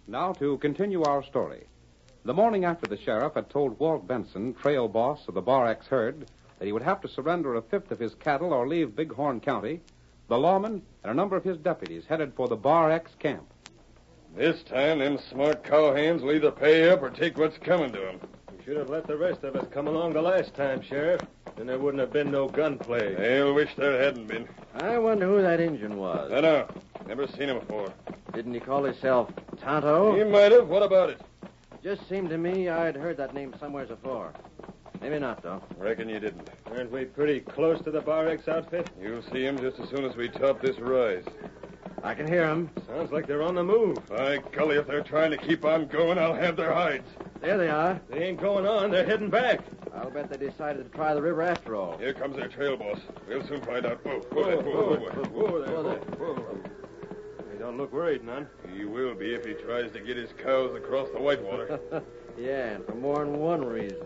Now to continue our story. The morning after the sheriff had told Walt Benson, trail boss of the Bar X herd, that he would have to surrender a fifth of his cattle or leave Bighorn County, the lawman and a number of his deputies headed for the Bar X camp. This time, them smart cowhands will either pay up or take what's coming to them. You should have let the rest of us come along the last time, Sheriff. Then there wouldn't have been no gunplay. They'll wish there hadn't been. I wonder who that Injun was. I know. Never seen him before. Didn't he call himself Tonto? He might have. What about it? Just seemed to me I'd heard that name somewhere before. Maybe not, though. Reckon you didn't. Aren't we pretty close to the Bar X outfit? You'll see him just as soon as we top this rise. I can hear him. Sounds like they're on the move. By golly, if they're trying to keep on going, I'll have their hides. There they are. They ain't going on. They're heading back. I'll bet they decided to try the river after all. Here comes their trail boss. We'll soon find out. Whoa there. They don't look worried none. He will be if he tries to get his cows across the Whitewater. Yeah, and for more than one reason.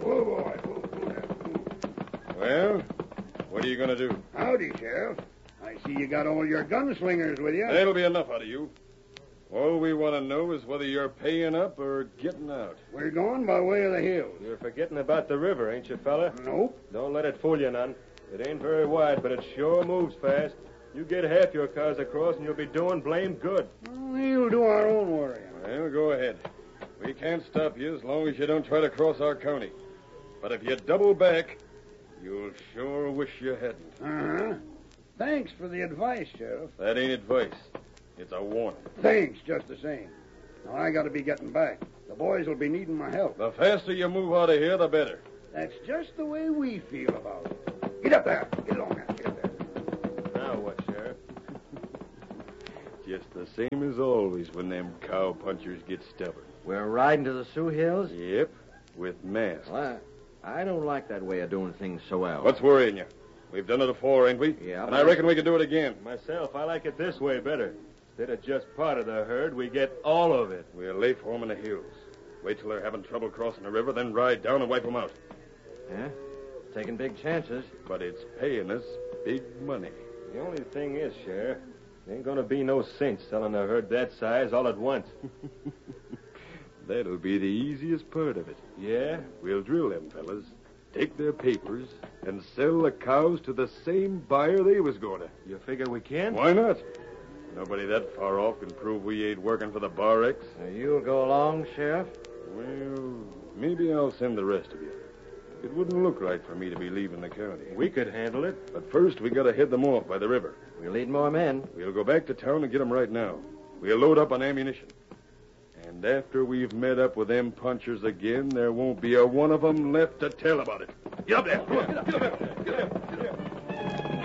Well, what are you going to do? Howdy, Sheriff. I see you got all your gunslingers with you. That'll be enough out of you. All we want to know is whether you're paying up or getting out. We're going by way of the hills. You're forgetting about the river, ain't you, fella? Nope. Don't let it fool you none. It ain't very wide, but it sure moves fast. You get half your cars across, and you'll be doing blamed good. We'll do our own worrying. Well, go ahead. We can't stop you as long as you don't try to cross our county. But if you double back, you'll sure wish you hadn't. Uh-huh. Thanks for the advice, Sheriff. That ain't advice. It's a warning. Thanks, just the same. Now, I got to be getting back. The boys will be needing my help. The faster you move out of here, the better. That's just the way we feel about it. Get up there. Get along now. Get up there. Now what, Sheriff? Just the same as always when them cow punchers get stubborn. We're riding to the Sioux Hills? Yep, with masks. Well, I don't like that way of doing things so well. What's worrying you? We've done it before, ain't we? Yeah, And but I reckon we can do it again. Myself, I like it this way better. Instead of just part of the herd, we get all of it. We'll lay for 'em in the hills. Wait till they're having trouble crossing the river, then ride down and wipe 'em out. Yeah? Taking big chances. But it's paying us big money. The only thing is, Sheriff, there ain't gonna be no sense selling a herd that size all at once. That'll be the easiest part of it. Yeah? We'll drill them fellas, take their papers, and sell the cows to the same buyer they was going to. You figure we can? Why not? Nobody that far off can prove we ain't working for the Bar X. You'll go along, Sheriff? Well, maybe I'll send the rest of you. It wouldn't look right for me to be leaving the county. We could handle it. But first, we gotta head them off by the river. We'll need more men. We'll go back to town and get them right now. We'll load up on ammunition. And after we've met up with them punchers again, there won't be a one of them left to tell about it. Get up there. Come on. Get up there. Get up there.